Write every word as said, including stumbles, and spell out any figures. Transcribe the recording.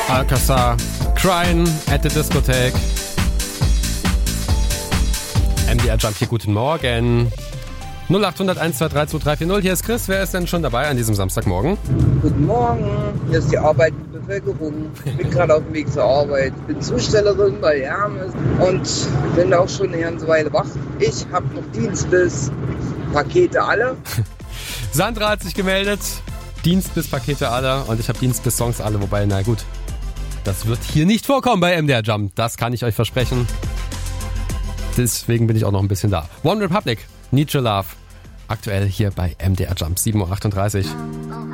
Alcazar, Crying at the Discotheque. M D R Jump hier, guten Morgen. null acht hundert eins zwei drei zwei drei vier null, hier ist Chris. Wer ist denn schon dabei an diesem Samstagmorgen? Guten Morgen, hier ist die arbeitende Bevölkerung. Ich bin gerade auf dem Weg zur Arbeit. Ich bin Zustellerin bei Hermes und bin auch schon eine ganze Weile wach. Ich habe noch Dienst bis Pakete alle. Sandra hat sich gemeldet. Dienst bis Pakete alle und ich habe Dienst bis Songs alle. Wobei, na gut, das wird hier nicht vorkommen bei M D R Jump. Das kann ich euch versprechen. Deswegen bin ich auch noch ein bisschen da. One Republic, Need Your Love. Aktuell hier bei M D R Jump, sieben Uhr achtunddreißig.